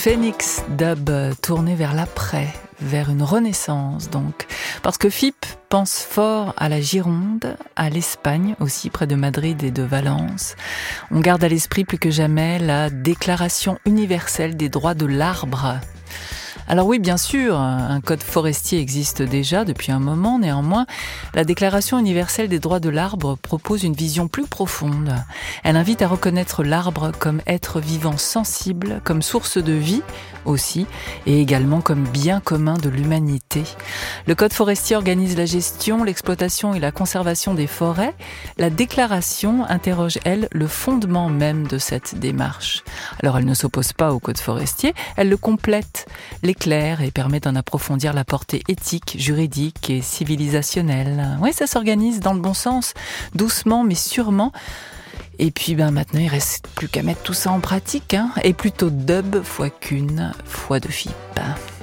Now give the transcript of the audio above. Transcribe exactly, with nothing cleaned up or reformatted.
Phoenix Dub, tourné vers l'après, vers une renaissance donc. Parce que F I P pense fort à la Gironde, à l'Espagne aussi, près de Madrid et de Valence. On garde à l'esprit plus que jamais la Déclaration universelle des droits de l'arbre. Alors oui, bien sûr, un code forestier existe déjà depuis un moment. Néanmoins, la Déclaration universelle des droits de l'arbre propose une vision plus profonde. Elle invite à reconnaître l'arbre comme être vivant sensible, comme source de vie aussi, et également comme bien commun de l'humanité. Le code forestier organise la gestion, l'exploitation et la conservation des forêts. La Déclaration interroge, elle, le fondement même de cette démarche. Alors elle ne s'oppose pas au code forestier, elle le complète, l'éclaire et permet d'en approfondir la portée éthique, juridique et civilisationnelle. Oui, ça s'organise dans le bon sens, doucement mais sûrement. Et puis ben maintenant, il reste plus qu'à mettre tout ça en pratique, hein, et plutôt dub fois qu'une fois de F I P.